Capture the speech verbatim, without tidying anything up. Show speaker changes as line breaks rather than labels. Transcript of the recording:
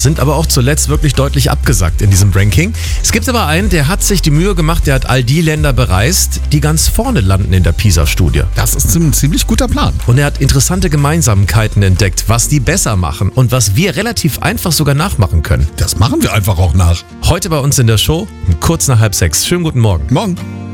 sind aber auch zuletzt wirklich deutlich abgesackt in diesem Ranking. Es gibt aber einen, der hat sich die Mühe gemacht, der hat all die Länder bereist, die ganz vorne landen in der PISA-Studie.
Das ist ein ziemlich guter Plan.
Und er hat interessante Gemeinsamkeiten entdeckt, was die besser machen und was wir relativ einfach sogar nachmachen können.
Das machen wir einfach auch nach.
Heute bei uns in der Show, kurz nach halb sechs. Schönen guten Morgen.
Morgen.